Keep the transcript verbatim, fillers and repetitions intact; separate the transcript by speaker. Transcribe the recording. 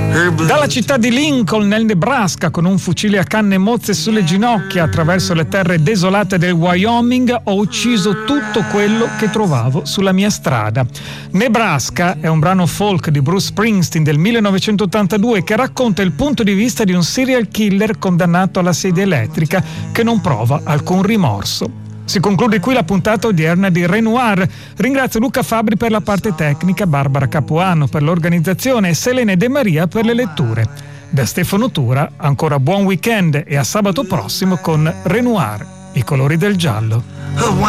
Speaker 1: Dalla città di Lincoln nel Nebraska, con un fucile a canne mozze sulle ginocchia, attraverso le terre desolate del Wyoming, ho ucciso tutto quello che trovavo sulla mia strada. Nebraska è un brano folk di Bruce Springsteen del millenovecentottantadue che racconta il punto di vista di un serial killer condannato alla sedia elettrica che non prova alcun rimorso. Si conclude qui la puntata odierna di Renoir. Ringrazio Luca Fabbri per la parte tecnica, Barbara Capuano per l'organizzazione e Selene De Maria per le letture. Da Stefano Tura, ancora buon weekend e a sabato prossimo con Renoir, i colori del giallo.